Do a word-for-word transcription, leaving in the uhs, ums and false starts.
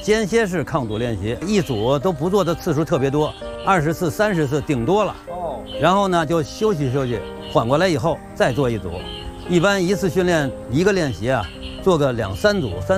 间歇式抗阻练习，一组都不做的次数特别多，二十次、三十次顶多了。哦，然后呢就休息休息，缓过来以后再做一组。一般一次训练一个练习啊，做个两三组、三。